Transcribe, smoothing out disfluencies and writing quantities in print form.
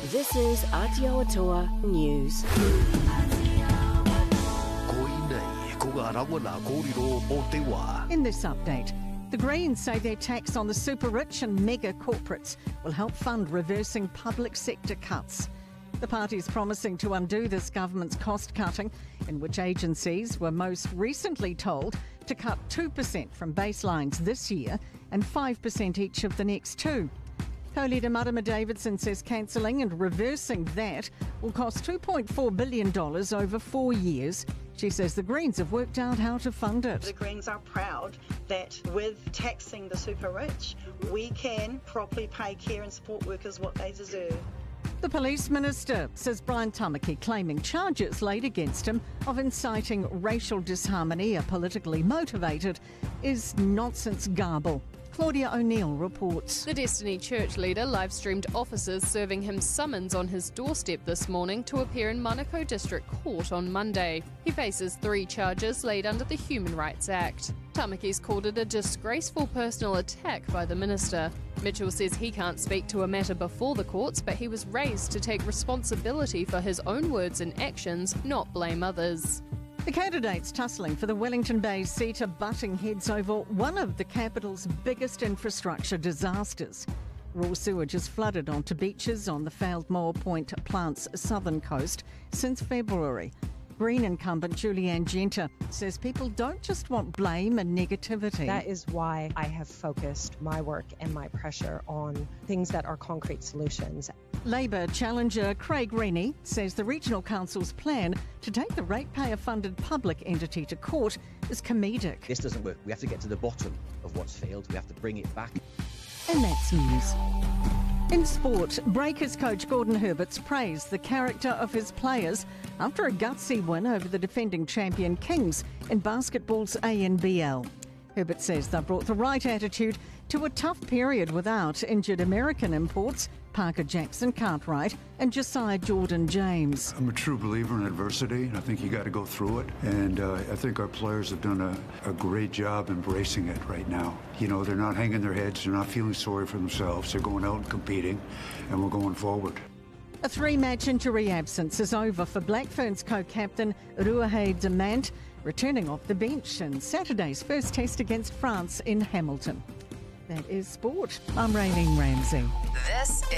This is Aotearoa News. In this update, the Greens say their tax on the super rich and mega corporates will help fund reversing public sector cuts. The party is promising to undo this government's cost cutting, in which agencies were most recently told to cut 2% from baselines this year and 5% each of the next two. Co-leader Marama Davidson says cancelling and reversing that will cost $2.4 billion over 4 years. She says the Greens have worked out how to fund it. The Greens are proud that with taxing the super rich, we can properly pay care and support workers what they deserve. The Police Minister says Brian Tamaki claiming charges laid against him of inciting racial disharmony are politically motivated is nonsense garble. Claudia O'Neill reports. The Destiny Church leader live-streamed officers serving him summons on his doorstep this morning to appear in Manukau District Court on Monday. He faces 3 charges laid under the Human Rights Act. Tamaki's called it a disgraceful personal attack by the minister. Mitchell says he can't speak to a matter before the courts, but he was raised to take responsibility for his own words and actions, not blame others. The candidates tussling for the Wellington Bay seat are butting heads over one of the capital's biggest infrastructure disasters. Raw sewage has flooded onto beaches on the failed Moa Point plant's southern coast since February. Green incumbent Julianne Genter says people don't just want blame and negativity. That is why I have focused my work and my pressure on things that are concrete solutions. Labour challenger Craig Rennie says the Regional Council's plan to take the ratepayer-funded public entity to court is comedic. This doesn't work. We have to get to the bottom of what's failed. We have to bring it back. And that's news. In sport, Breakers coach Gordon Herberts praised the character of his players after a gutsy win over the defending champion Kings in basketball's ANBL. Herbert says they brought the right attitude to a tough period without injured American imports Parker Jackson Cartwright and Josiah Jordan-James. I'm a true believer in adversity, and I think you got to go through it. And I think our players have done a great job embracing it right now. You know, they're not hanging their heads, they're not feeling sorry for themselves. They're going out and competing, and we're going forward. A 3-match injury absence is over for Black Ferns co-captain Ruahei Demant, returning off the bench in Saturday's first test against France in Hamilton. That is sport. I'm Raylene Ramsey. This